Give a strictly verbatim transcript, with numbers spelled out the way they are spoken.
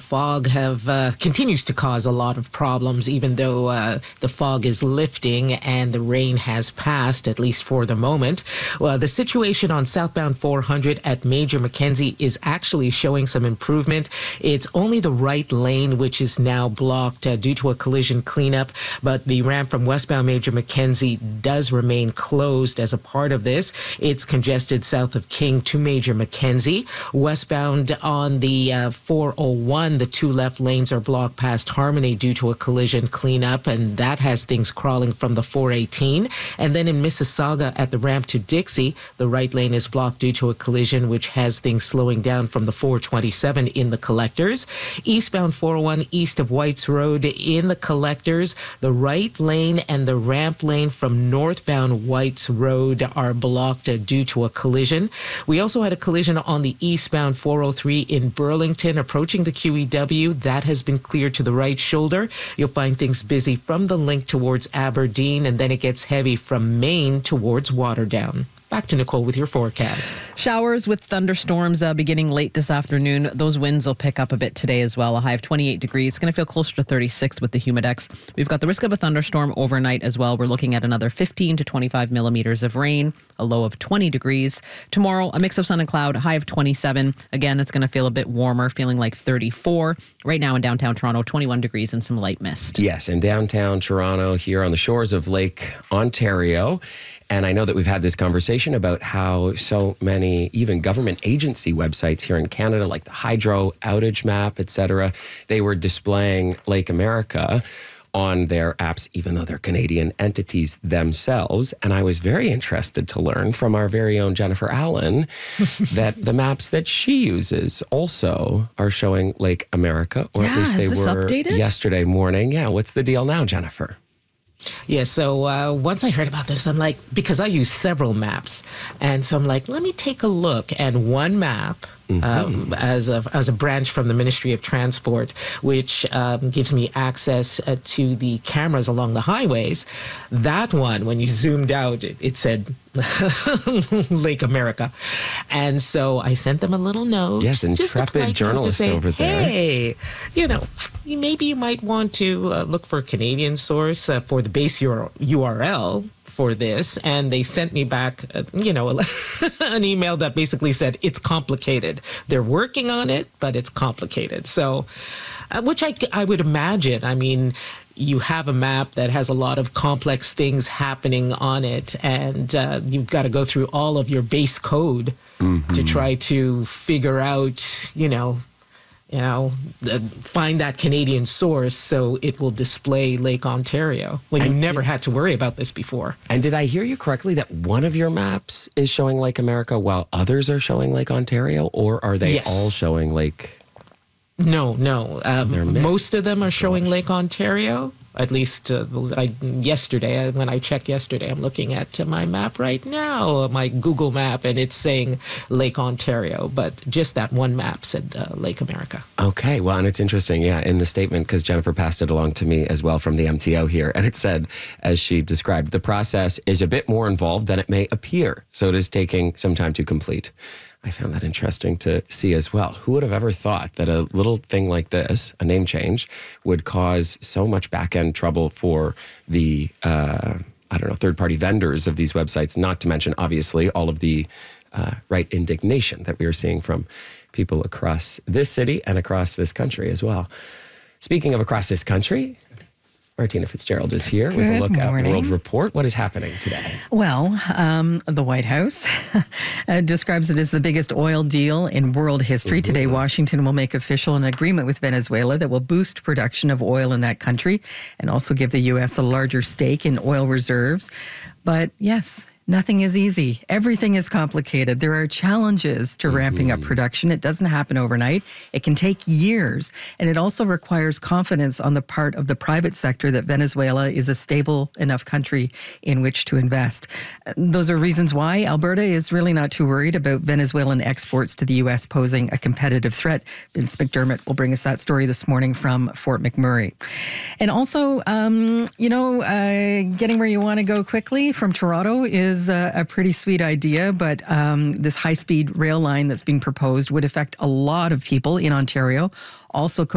fog have uh, continues to cause a lot of problems, even though uh, the fog is lifting and the rain has passed, at least for the moment. Well, the situation on southbound four hundred at Major Mackenzie is actually showing some improvement. It's only the right lane which is now blocked uh, due to a collision cleanup, but the ramp from westbound Major Mackenzie does remain closed as a part of this. It's congested south of King to Major Mackenzie. Westbound on the uh, four oh one, the two left lanes are blocked past Harmony due to a collision cleanup, and that has things crawling from the four eighteen. And then in Mississauga at the ramp to Dixie, the right lane is blocked due to a collision, which has things slowing down from the four twenty-seven in the collectors. Eastbound four oh one east of Whites Road in the collectors, the right lane and the ramp lane from northbound Whites Road are blocked uh, due to a collision. We also had a collision on the eastbound four oh three in Burlington approaching the Q E W. That has been cleared to the right shoulder. You'll find things busy from the link towards Aberdeen, and then it gets heavy from Maine towards Waterdown. Back to Nicole with your forecast. Showers with thunderstorms uh, beginning late this afternoon. Those winds will pick up a bit today as well. A high of twenty-eight degrees. It's going to feel closer to thirty-six with the humidex. We've got the risk of a thunderstorm overnight as well. We're looking at another fifteen to twenty-five millimeters of rain, a low of twenty degrees. Tomorrow, a mix of sun and cloud, a high of twenty-seven. Again, it's going to feel a bit warmer, feeling like thirty-four. Right now in downtown Toronto, twenty-one degrees and some light mist. Yes, in downtown Toronto, here on the shores of Lake Ontario. And I know that we've had this conversation about how so many, even government agency websites here in Canada, like the Hydro outage map, et cetera, they were displaying Lake America on their apps, even though they're Canadian entities themselves. And I was very interested to learn from our very own Jennifer Allen that the maps that she uses also are showing Lake America, or yeah, at least they is this were updated? Yesterday morning. Yeah, what's the deal now, Jennifer? Yeah, so uh, once I heard about this, I'm like, because I use several maps, and so I'm like, let me take a look at one map. Mm-hmm. Um, as a as a branch from the Ministry of Transport, which um, gives me access uh, to the cameras along the highways. That one, when you zoomed out, it, it said Lake America, and so I sent them a little note. Yes, just intrepid journalist to say, over there. Hey, you know, maybe you might want to uh, look for a Canadian source uh, for the base U R L. For this, and they sent me back, uh, you know, an email that basically said it's complicated. They're working on it, but it's complicated. So, uh, which I, I would imagine. I mean, you have a map that has a lot of complex things happening on it, and uh, you've got to go through all of your base code mm-hmm. to try to figure out, you know, you know, uh, find that Canadian source so it will display Lake Ontario when you never had to worry about this before. And did I hear you correctly that one of your maps is showing Lake America while others are showing Lake Ontario, or are they yes. all showing Lake? No, no. Um, most of them are showing Gosh. Lake Ontario. At least uh, I, yesterday, when I checked yesterday, I'm looking at uh, my map right now, my Google map, and it's saying Lake Ontario, but just that one map said uh, Lake America. Okay, well, and it's interesting, yeah, in the statement, because Jennifer passed it along to me as well from the M T O here, and it said, as she described, the process is a bit more involved than it may appear, so it is taking some time to complete. I found that interesting to see as well. Who would have ever thought that a little thing like this, a name change, would cause so much back-end trouble for the, uh, I don't know, third-party vendors of these websites, not to mention, obviously, all of the uh, right indignation that we are seeing from people across this city and across this country as well. Speaking of across this country, Martina Fitzgerald is here Good with a look morning. at World Report. What is happening today? Well, um, the White House uh, describes it as the biggest oil deal in world history. Mm-hmm. Today, Washington will make official an agreement with Venezuela that will boost production of oil in that country and also give the U S a larger stake in oil reserves. But yes, nothing is easy. Everything is complicated. There are challenges to ramping mm-hmm. up production. It doesn't happen overnight. It can take years. And it also requires confidence on the part of the private sector that Venezuela is a stable enough country in which to invest. Those are reasons why Alberta is really not too worried about Venezuelan exports to the U S posing a competitive threat. Vince McDermott will bring us that story this morning from Fort McMurray. And also, um, you know, uh, getting where you want to go quickly from Toronto is a, a pretty sweet idea, but um, this high-speed rail line that's being proposed would affect a lot of people in Ontario. Also